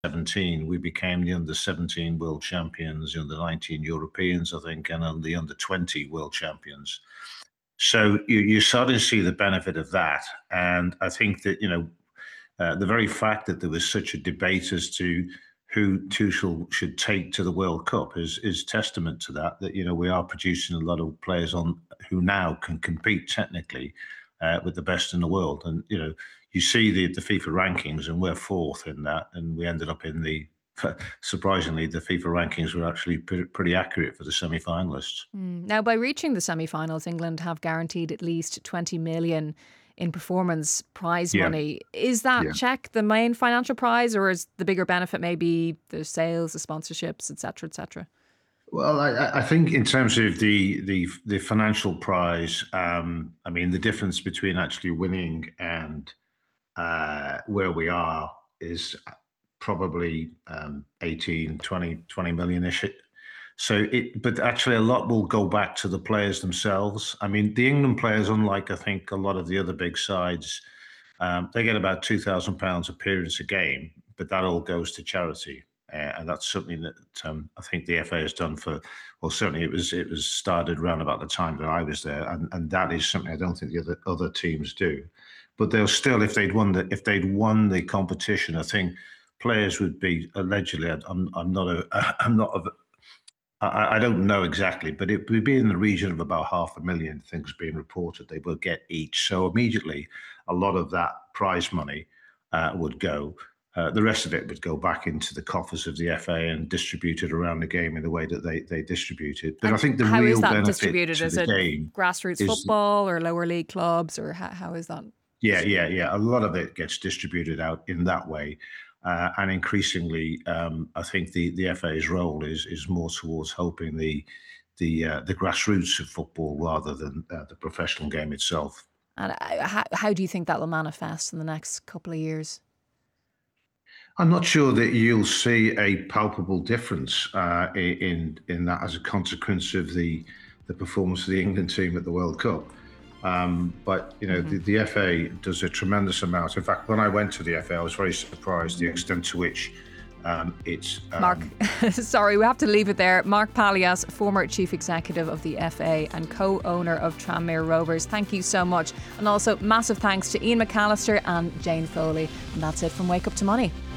17, we became the under 17 world champions, the under 19 Europeans, I think, and the under 20 world champions. So you're starting to see the benefit of that. And I think that, the very fact that there was such a debate as to who Tuchel should take to the World Cup is testament to that. That we are producing a lot of players on who now can compete technically with the best in the world. And you see the FIFA rankings, and we're fourth in that, and we ended up in the. Surprisingly, the FIFA rankings were actually pretty accurate for the semi-finalists. Now, by reaching the semi-finals, England have guaranteed at least 20 million in performance prize money. Is that check the main financial prize, or is the bigger benefit maybe the sales, the sponsorships, etc., etc.? Well, I think in terms of the financial prize, the difference between actually winning and where we are is probably 18, 20 million-ish. But actually a lot will go back to the players themselves. I mean, the England players, unlike I think a lot of the other big sides, they get about £2,000 appearance a game, but that all goes to charity. And that's something that I think the FA has done certainly it was started around about the time that I was there. And that is something I don't think the other teams do. But they'll still, if they'd won the competition, I think players would be allegedly. I don't know exactly, but it would be in the region of about 500,000 things being reported they will get each. So immediately, a lot of that prize money would go. The rest of it would go back into the coffers of the FA and distributed around the game in the way that they distribute it. But and I think the how real is that benefit distributed? to Is the it game grassroots is football or lower league clubs, or how is that? Yeah. A lot of it gets distributed out in that way. And increasingly, I think the FA's role is more towards helping the grassroots of football rather than the professional game itself. And how do you think that will manifest in the next couple of years? I'm not sure that you'll see a palpable difference in that as a consequence of the performance of the England team at the World Cup. But the FA does a tremendous amount. In fact, when I went to the FA, I was very surprised the extent to which it's Mark, sorry, we have to leave it there. Mark Palias, former chief executive of the FA and co-owner of Tranmere Rovers, thank you so much. And also massive thanks to Ian McAllister and Jane Foley. And that's it from Wake Up to Money.